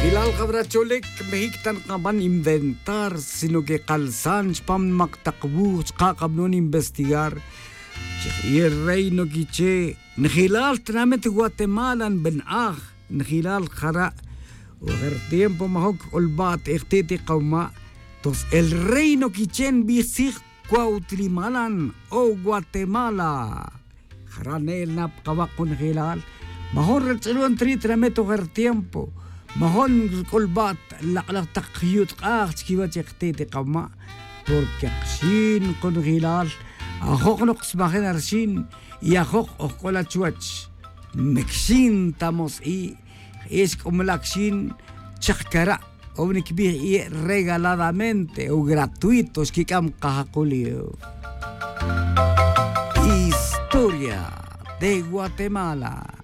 Hilal Cabracholek mehiktan kaban inventar, sino que calzan spam maktakbu kakabnon investigar. Y el reino quiche, Nihilal trámite Guatemala en Benaj, Nihilal jara, o el tiempo mahok olbat echtete kauma, tos el reino quichen bisig Cuautlimalan o Guatemala. Jaranel nap kawakon Nihilal, mahor el chelon tri trámite o el tiempo. Mahon kolbat la takyut kiwat echtete kauma, porque xin con Nihilal. Ahok nox bajen arsin y ahok okola chuach mexin tamos y es como la acción chakara o y regaladamente o gratuitos que cam cajaculio. Historia de Guatemala.